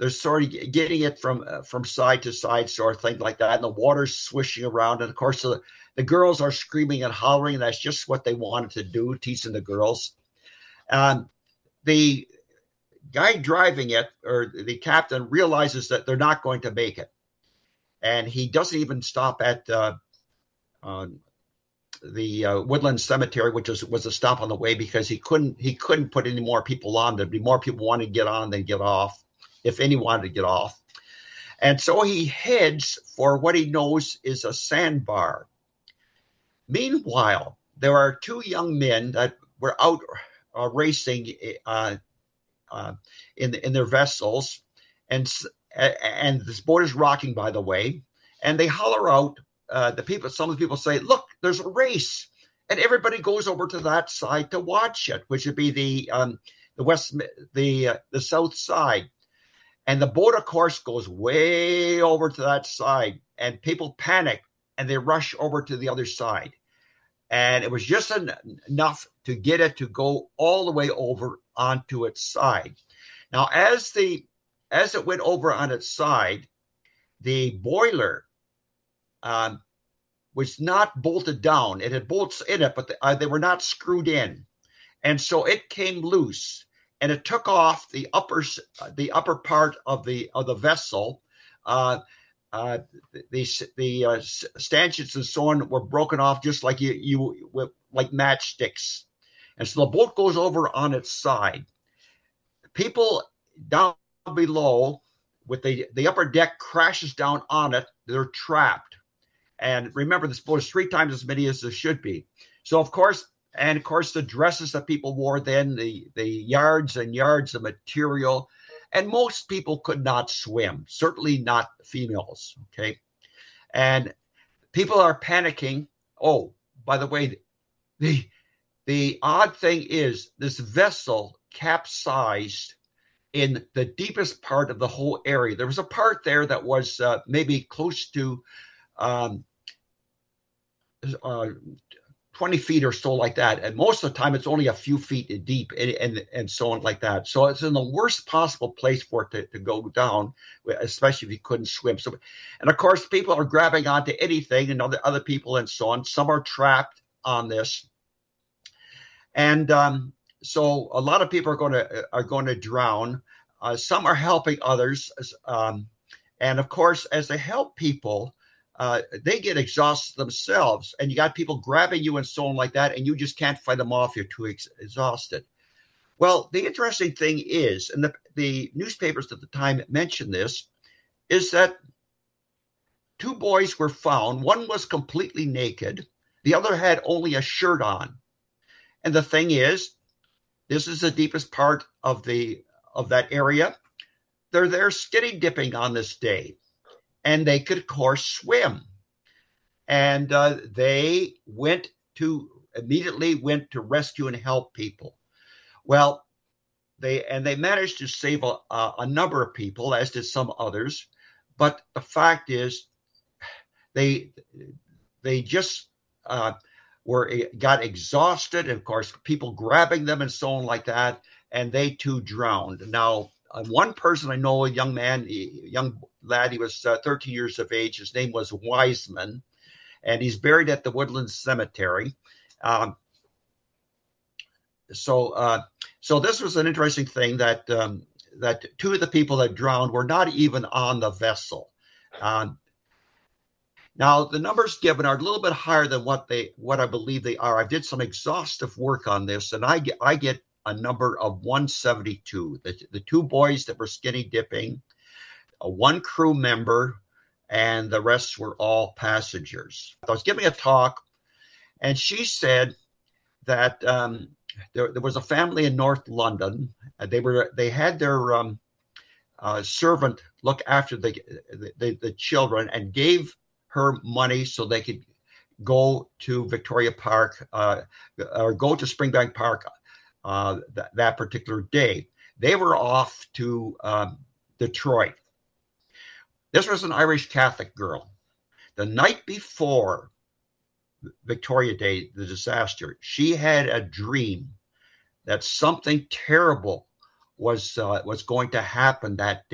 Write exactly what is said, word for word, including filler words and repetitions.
they're sort of getting it from uh, from side to side, sort of thing like that, and the water's swishing around. And of course, the, the girls are screaming and hollering. And that's just what they wanted to do, teasing the girls. Um, the guy driving it, or the captain, realizes that they're not going to make it, and he doesn't even stop at uh, uh, the uh, Woodland Cemetery, which was was a stop on the way, because he couldn't he couldn't put any more people on. There'd be more people wanting to get on than get off, if any wanted to get off. And so he heads for what he knows is a sandbar. Meanwhile, there are two young men that were out uh, racing uh, uh, in in their vessels, and and this boat is rocking, by the way, and they holler out. Uh, the people, some of the people say, "Look, there's a race," and everybody goes over to that side to watch it, which would be the um, the west, the uh, the south side. And the boat, of course, goes way over to that side, and people panic and they rush over to the other side. And it was just en- enough to get it to go all the way over onto its side. Now, as the as it went over on its side, the boiler um, was not bolted down. It had bolts in it, but the, uh, they were not screwed in, and so it came loose. And it took off the upper the upper part of the of the vessel. Uh, uh, the the uh, stanchions and so on were broken off, just like you you like matchsticks. And so the boat goes over on its side. People down below with the the upper deck crashes down on it. They're trapped. And remember, this boat is three times as many as there should be. So of course. And of course, the dresses that people wore then, the, the yards and yards of material, and most people could not swim, certainly not females, okay? And people are panicking. Oh, by the way, the, the odd thing is this vessel capsized in the deepest part of the whole area. There was a part there that was uh, maybe close to um, uh, twenty feet or so, like that. And most of the time it's only a few feet deep, and and, and so on like that. So it's in the worst possible place for it to, to go down, especially if you couldn't swim. So, and of course, people are grabbing onto anything, and other, other people and so on. Some are trapped on this. And um, so a lot of people are going to are going to drown. Uh, some are helping others. Um, and of course, as they help people, Uh, they get exhausted themselves, and you got people grabbing you and so on like that, and you just can't fight them off. You're too ex- exhausted. Well, the interesting thing is, and the, the newspapers at the time mentioned this, is that two boys were found. One was completely naked. The other had only a shirt on. And the thing is, this is the deepest part of the of that area. They're there skinny dipping on this day. And they could, of course, swim. And uh, they went to, immediately went to rescue and help people. Well, they, and they managed to save a, a number of people, as did some others. But the fact is, they, they just uh, were, got exhausted. And of course, people grabbing them and so on like that. And they too drowned. Now, uh, one person I know, a young man, a young lad, he was uh, thirteen years of age. His name was Wiseman, and he's buried at the Woodland Cemetery. Um, so, uh, so this was an interesting thing that um, that two of the people that drowned were not even on the vessel. Um, now, the numbers given are a little bit higher than what they what I believe they are. I did some exhaustive work on this, and I get I get a number of one seventy-two. The, the two boys that were skinny dipping, a one crew member, and the rest were all passengers. I was giving a talk, and she said that um, there, there was a family in North London. They were they had their um, uh, servant look after the, the the children and gave her money so they could go to Victoria Park uh, or go to Springbank Park uh, th- that particular day. They were off to um, Detroit. This was an Irish Catholic girl. The night before Victoria Day, the disaster, she had a dream that something terrible was uh, was going to happen that day.